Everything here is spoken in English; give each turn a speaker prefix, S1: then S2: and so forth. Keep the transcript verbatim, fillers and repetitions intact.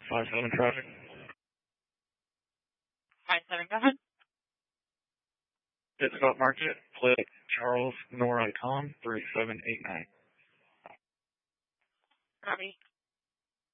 S1: five seven traffic.
S2: five seven, go ahead.
S1: Pit stop market, plate Charles Nor Icon three seven eight nine.
S2: Copy.